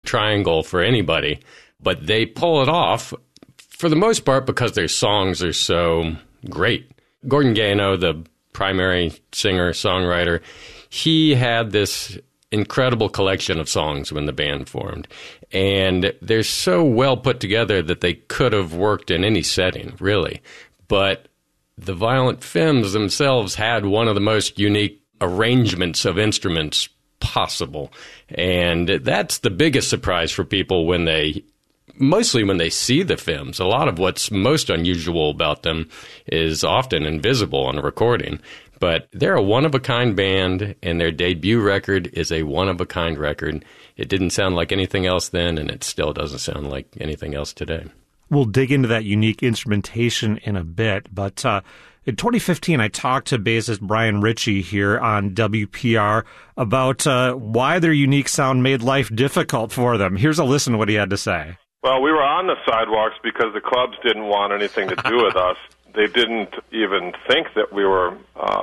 triangle for anybody. But they pull it off, for the most part, because their songs are so great. Gordon Gano, the primary singer-songwriter, he had this incredible collection of songs when the band formed. And they're so well put together that they could have worked in any setting, really. But the Violent Femmes themselves had one of the most unique arrangements of instruments possible. And that's the biggest surprise for people mostly when they see the Femmes. A lot of what's most unusual about them is often invisible on a recording. But they're a one-of-a-kind band, and their debut record is a one-of-a-kind record. It didn't sound like anything else then, and it still doesn't sound like anything else today. We'll dig into that unique instrumentation in a bit, but in 2015, I talked to bassist Brian Ritchie here on WPR about why their unique sound made life difficult for them. Here's a listen to what he had to say. Well, we were on the sidewalks because the clubs didn't want anything to do with us. They didn't even think that we were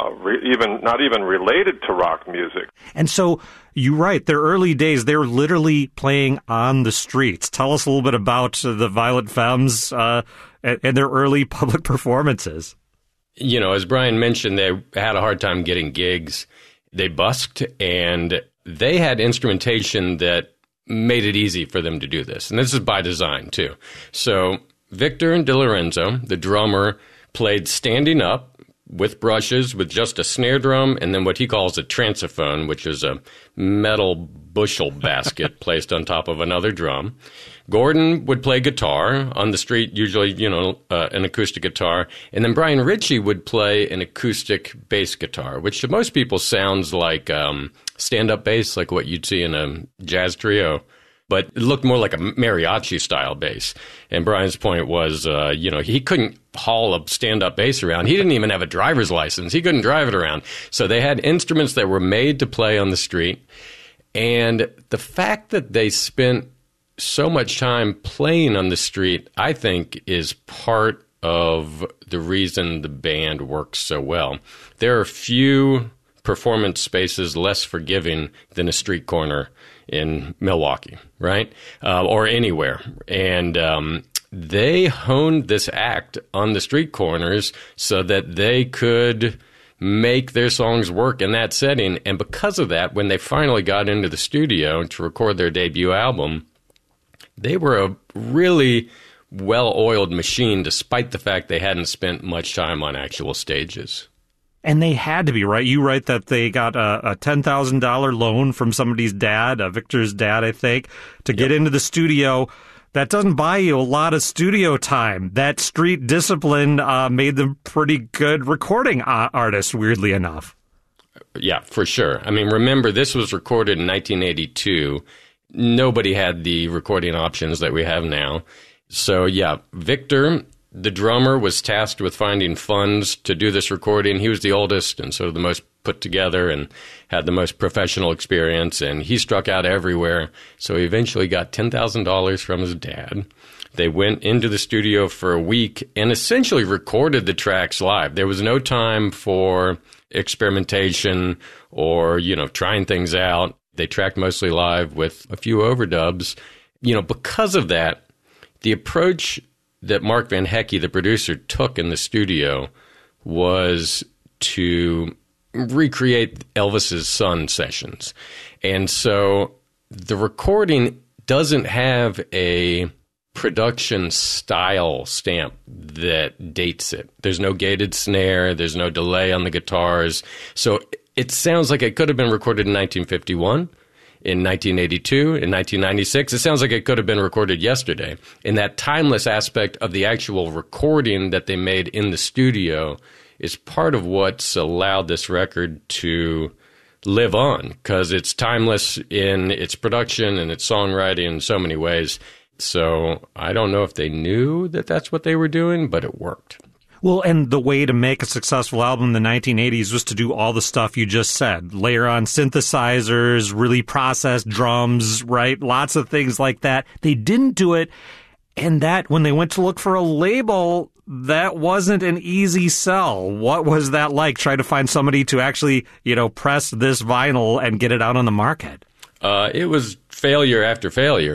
not even related to rock music. And so, you're right, their early days, they were literally playing on the streets. Tell us a little bit about the Violent Femmes and their early public performances. You know, as Brian mentioned, they had a hard time getting gigs. They busked, and they had instrumentation that made it easy for them to do this. And this is by design, too. So Victor DeLorenzo, the drummer, played standing up with brushes with just a snare drum and then what he calls a transophone, which is a metal bushel basket placed on top of another drum. Gordon would play guitar on the street, usually, an acoustic guitar. And then Brian Ritchie would play an acoustic bass guitar, which to most people sounds like stand-up bass, like what you'd see in a jazz trio. But it looked more like a mariachi-style bass. And Brian's point was, he couldn't haul a stand-up bass around. He didn't even have a driver's license. He couldn't drive it around. So they had instruments that were made to play on the street. And the fact that they spent so much time playing on the street, I think, is part of the reason the band works so well. There are few performance spaces less forgiving than a street corner in Milwaukee, right? Or anywhere. And they honed this act on the street corners so that they could make their songs work in that setting. And because of that, when they finally got into the studio to record their debut album, they were a really well-oiled machine, despite the fact they hadn't spent much time on actual stages. And they had to be, right? You write that they got a $10,000 loan from somebody's dad, Victor's dad, I think, to get into the studio. That doesn't buy you a lot of studio time. That street discipline made them pretty good recording artists, weirdly enough. Yeah, for sure. I mean, remember, this was recorded in 1982. Nobody had the recording options that we have now. So, yeah, Victor, the drummer, was tasked with finding funds to do this recording. He was the oldest and so the most put together and had the most professional experience, and he struck out everywhere. So he eventually got $10,000 from his dad. They went into the studio for a week and essentially recorded the tracks live. There was no time for experimentation or, trying things out. They tracked mostly live with a few overdubs. Because of that, the approach that Mark Van Hecke, the producer, took in the studio was to recreate Elvis's Sun sessions. And so the recording doesn't have a production style stamp that dates it. There's no gated snare. There's no delay on the guitars. So it sounds like it could have been recorded in 1951. In 1982, in 1996, it sounds like it could have been recorded yesterday. And that timeless aspect of the actual recording that they made in the studio is part of what's allowed this record to live on, because it's timeless in its production and its songwriting in so many ways. So I don't know if they knew that that's what they were doing, but it worked. Well, and the way to make a successful album in the 1980s was to do all the stuff you just said. Layer on synthesizers, really process drums, right? Lots of things like that. They didn't do it, and that, when they went to look for a label, that wasn't an easy sell. What was that like, trying to find somebody to actually, press this vinyl and get it out on the market? It was failure after failure.